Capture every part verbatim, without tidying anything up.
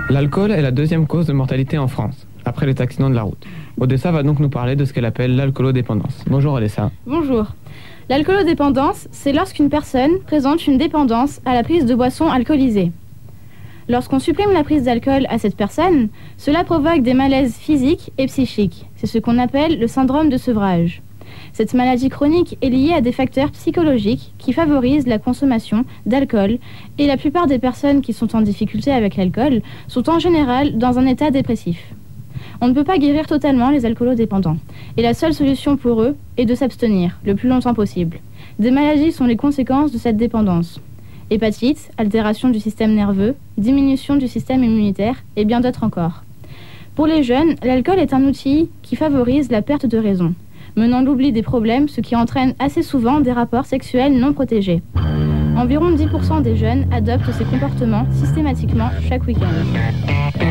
L'alcool est la deuxième cause de mortalité en France, après les accidents de la route. Odessa va donc nous parler de ce qu'elle appelle l'alcoolodépendance. Bonjour Odessa. Bonjour. L'alcoolodépendance, c'est lorsqu'une personne présente une dépendance à la prise de boissons alcoolisées. Lorsqu'on supprime la prise d'alcool à cette personne, cela provoque des malaises physiques et psychiques. C'est ce qu'on appelle le syndrome de sevrage. Cette maladie chronique est liée à des facteurs psychologiques qui favorisent la consommation d'alcool et la plupart des personnes qui sont en difficulté avec l'alcool sont en général dans un état dépressif. On ne peut pas guérir totalement les alcoolodépendants et la seule solution pour eux est de s'abstenir le plus longtemps possible. Des maladies sont les conséquences de cette dépendance. Hépatite, altération du système nerveux, diminution du système immunitaire et bien d'autres encore. Pour les jeunes, l'alcool est un outil qui favorise la perte de raison, menant l'oubli des problèmes, ce qui entraîne assez souvent des rapports sexuels non protégés. Environ dix pour cent des jeunes adoptent ces comportements systématiquement chaque week-end.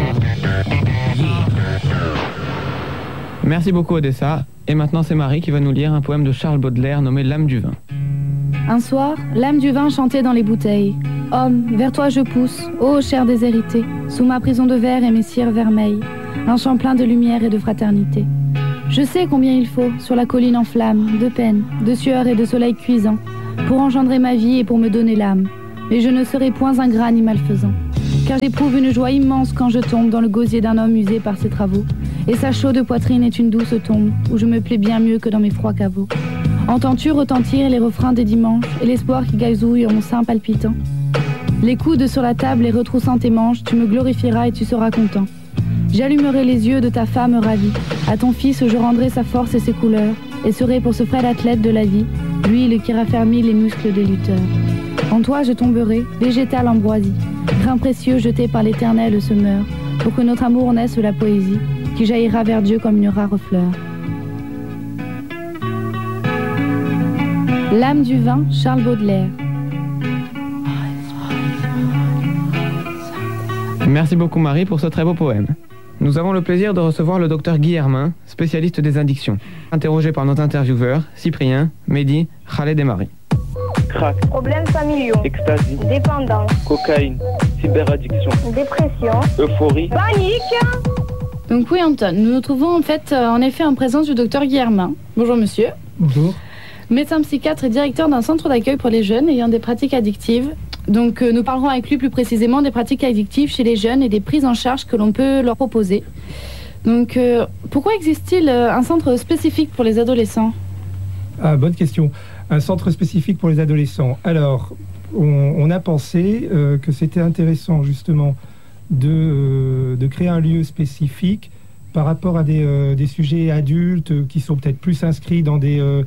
Merci beaucoup Odessa. Et maintenant c'est Marie qui va nous lire un poème de Charles Baudelaire nommé L'âme du vin. Un soir, l'âme du vin chantait dans les bouteilles. Homme, vers toi je pousse, ô chair déshéritée, sous ma prison de verre et mes cires vermeilles, un chant plein de lumière et de fraternité. Je sais combien il faut, sur la colline en flammes, de peine, de sueur et de soleil cuisant, pour engendrer ma vie et pour me donner l'âme. Mais je ne serai point ingrat ni malfaisant, car j'éprouve une joie immense quand je tombe dans le gosier d'un homme usé par ses travaux, et sa chaude poitrine est une douce tombe, où je me plais bien mieux que dans mes froids caveaux. Entends-tu retentir les refrains des dimanches, et l'espoir qui gazouille en mon sein palpitant? Les coudes sur la table et retroussant tes manches, tu me glorifieras et tu seras content. J'allumerai les yeux de ta femme ravie. À ton fils je rendrai sa force et ses couleurs, et serai pour ce frêle athlète de la vie, l'huile qui raffermit les muscles des lutteurs. En toi je tomberai, végétal ambroisie, grain précieux jeté par l'éternel semeur, pour que notre amour naisse la poésie, qui jaillira vers Dieu comme une rare fleur. L'âme du vin, Charles Baudelaire. Merci beaucoup Marie pour ce très beau poème. Nous avons le plaisir de recevoir le docteur Guy Hermin, spécialiste des addictions, interrogé par nos intervieweurs Cyprien, Mehdi, Khaled et Marie. Crack, problèmes familiaux, ecstasy, dépendance, cocaïne, cyberaddiction, dépression, euphorie, panique. Donc oui Anton, nous nous trouvons en fait euh, en effet en présence du docteur Guy Hermin. Bonjour monsieur. Bonjour. Médecin psychiatre et directeur d'un centre d'accueil pour les jeunes ayant des pratiques addictives. Donc euh, nous parlerons avec lui plus précisément des pratiques addictives chez les jeunes et des prises en charge que l'on peut leur proposer. Donc euh, pourquoi existe-t-il euh, un centre spécifique pour les adolescents? Ah, bonne question. Un centre spécifique pour les adolescents. Alors, on, on a pensé euh, que c'était intéressant justement de, euh, de créer un lieu spécifique par rapport à des, euh, des sujets adultes qui sont peut-être plus inscrits dans des, euh,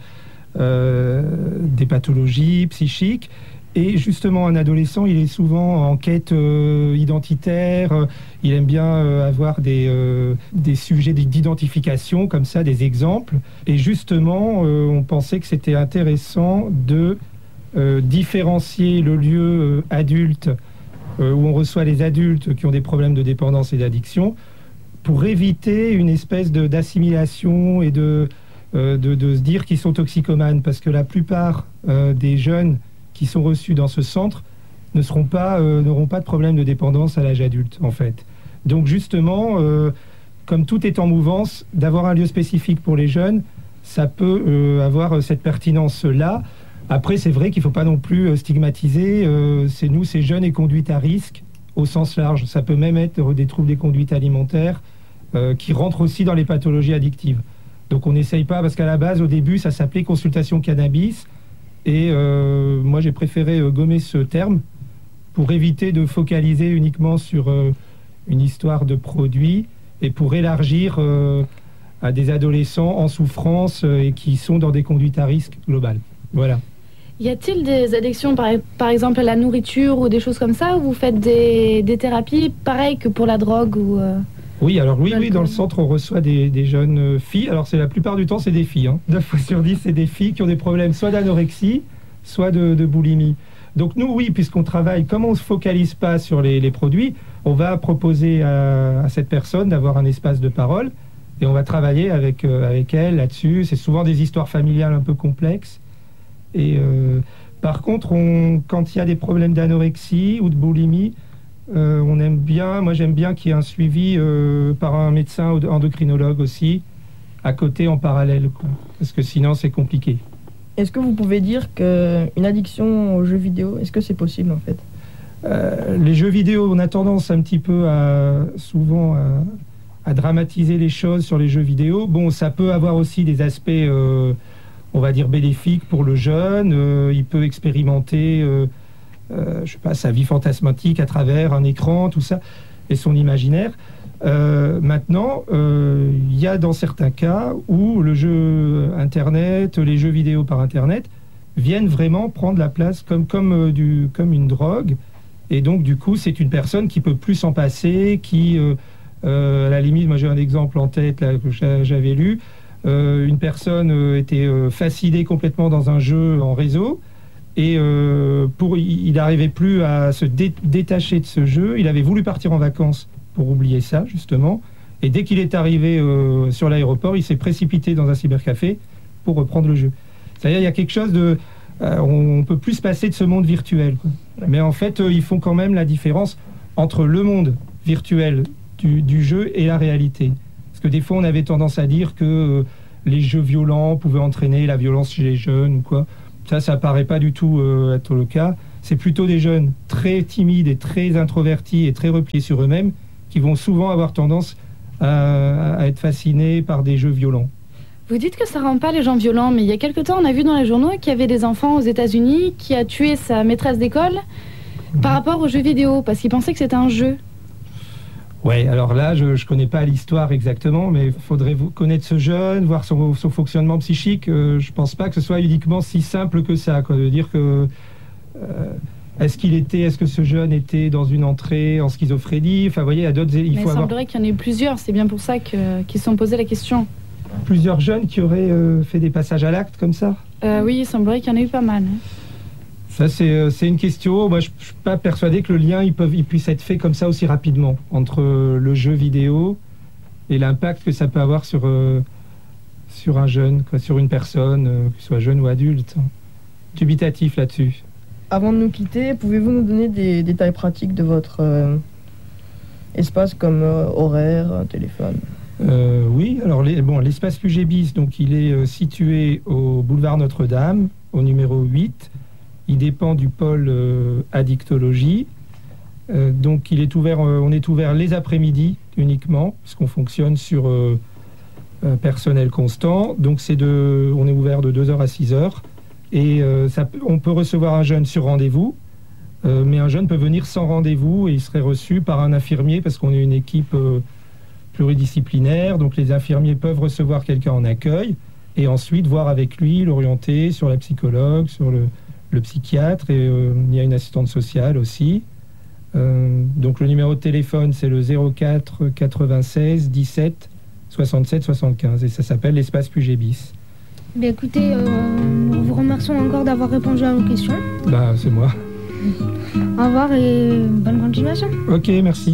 euh, des pathologies psychiques. Et justement, un adolescent, il est souvent en quête euh, identitaire, euh, il aime bien euh, avoir des, euh, des sujets d'identification, comme ça, des exemples. Et justement, euh, on pensait que c'était intéressant de euh, différencier le lieu euh, adulte, euh, où on reçoit les adultes qui ont des problèmes de dépendance et d'addiction, pour éviter une espèce de, d'assimilation et de, euh, de, de se dire qu'ils sont toxicomanes, parce que la plupart euh, des jeunes qui sont reçus dans ce centre ne seront pas, euh, n'auront pas de problème de dépendance à l'âge adulte, en fait. Donc justement, euh, comme tout est en mouvance, d'avoir un lieu spécifique pour les jeunes, ça peut euh, avoir cette pertinence-là. Après, c'est vrai qu'il ne faut pas non plus euh, stigmatiser. Euh, c'est nous, ces jeunes et conduite à risque, au sens large. Ça peut même être des troubles des conduites alimentaires euh, qui rentrent aussi dans les pathologies addictives. Donc on n'essaye pas, parce qu'à la base, au début, ça s'appelait consultation cannabis. Et euh, moi, j'ai préféré euh, gommer ce terme pour éviter de focaliser uniquement sur euh, une histoire de produit et pour élargir euh, à des adolescents en souffrance euh, et qui sont dans des conduites à risque globales. Voilà. Y a-t-il des addictions, par, par exemple à la nourriture ou des choses comme ça, où vous faites des, des thérapies pareilles que pour la drogue ou euh... Oui, alors oui, oui, dans le centre, on reçoit des, des jeunes filles. Alors, c'est la plupart du temps, c'est des filles. Hein. neuf fois sur dix, c'est des filles qui ont des problèmes soit d'anorexie, soit de, de boulimie. Donc nous, oui, puisqu'on travaille, comme on ne se focalise pas sur les, les produits, on va proposer à, à cette personne d'avoir un espace de parole et on va travailler avec, euh, avec elle là-dessus. C'est souvent des histoires familiales un peu complexes. Et euh, par contre, on, quand il y a des problèmes d'anorexie ou de boulimie, Euh, on aime bien, moi j'aime bien qu'il y ait un suivi euh, par un médecin endocrinologue aussi, à côté en parallèle, quoi. Parce que sinon c'est compliqué. Est-ce que vous pouvez dire qu'une addiction aux jeux vidéo, est-ce que c'est possible en fait? Euh, les jeux vidéo, on a tendance un petit peu à, souvent à, à dramatiser les choses sur les jeux vidéo. Bon, ça peut avoir aussi des aspects, euh, on va dire, bénéfiques pour le jeune. Euh, il peut expérimenter, euh, euh, je sais pas, sa vie fantasmatique à travers un écran, tout ça, et son imaginaire. Euh, maintenant, euh, il y a dans certains cas où le jeu Internet, les jeux vidéo par Internet, viennent vraiment prendre la place comme, comme, euh, du, comme une drogue. Et donc, du coup, c'est une personne qui peut plus s'en passer, qui, euh, euh, à la limite, moi j'ai un exemple en tête là, que j'avais lu, euh, une personne euh, était euh, fascinée complètement dans un jeu en réseau, et euh, pour, il n'arrivait plus à se dé détacher de ce jeu. Il avait voulu partir en vacances pour oublier ça, justement, et dès qu'il est arrivé euh, sur l'aéroport, il s'est précipité dans un cybercafé pour reprendre le jeu. C'est-à-dire, il y a quelque chose de... Euh, on ne peut plus se passer de ce monde virtuel, quoi. Mais en fait, euh, ils font quand même la différence entre le monde virtuel du, du jeu et la réalité. Parce que des fois, on avait tendance à dire que euh, les jeux violents pouvaient entraîner la violence chez les jeunes ou quoi. Ça, ça paraît pas du tout euh, être le cas. C'est plutôt des jeunes très timides et très introvertis et très repliés sur eux-mêmes qui vont souvent avoir tendance à, à être fascinés par des jeux violents. Vous dites que ça rend pas les gens violents, mais il y a quelque temps, on a vu dans les journaux qu'il y avait des enfants aux États-Unis qui a tué sa maîtresse d'école par rapport aux jeux vidéo, parce qu'il pensait que c'était un jeu. Ouais, alors là, je ne connais pas l'histoire exactement, mais il faudrait vous connaître ce jeune, voir son, son fonctionnement psychique. Euh, je pense pas que ce soit uniquement si simple que ça, quoi, de dire que... Euh, est-ce qu'il était, est-ce que ce jeune était dans une entrée en schizophrénie? Enfin, vous voyez, il y a d'autres... Il mais faut il semblerait avoir... qu'il y en ait plusieurs, c'est bien pour ça que, qu'ils se sont posés la question. Plusieurs jeunes qui auraient euh, fait des passages à l'acte comme ça? euh, Oui, il semblerait qu'il y en ait eu pas mal. Hein. Ça, c'est euh, c'est une question. Moi, je ne suis pas persuadé que le lien il, peut, il puisse être fait comme ça aussi rapidement entre euh, le jeu vidéo et l'impact que ça peut avoir sur, euh, sur un jeune, quoi, sur une personne, euh, qu'il soit jeune ou adulte. Dubitatif là-dessus. Avant de nous quitter, pouvez-vous nous donner des détails pratiques de votre euh, espace comme euh, horaire, téléphone? Euh, oui, alors les, bon, l'espace Q G bis, donc il est euh, situé au boulevard Notre-Dame, au numéro huit. Il dépend du pôle euh, addictologie. Euh, donc il est ouvert, euh, on est ouvert les après-midi uniquement, puisqu'on fonctionne sur euh, euh, personnel constant. Donc c'est de, on est ouvert de deux heures à six heures. Et euh, ça, on peut recevoir un jeune sur rendez-vous, euh, mais un jeune peut venir sans rendez-vous et il serait reçu par un infirmier, parce qu'on est une équipe... Euh, pluridisciplinaire, donc les infirmiers peuvent recevoir quelqu'un en accueil et ensuite voir avec lui, l'orienter sur la psychologue, sur le, le psychiatre, et euh, il y a une assistante sociale aussi. Euh, donc le numéro de téléphone, c'est le zéro quatre quatre-vingt-seize dix-sept soixante-sept soixante-quinze et ça s'appelle l'espace Q G bis. Bien écoutez, euh, nous vous remercions encore d'avoir répondu à nos questions. Bah, c'est moi. Au revoir et bonne continuation. Ok, merci.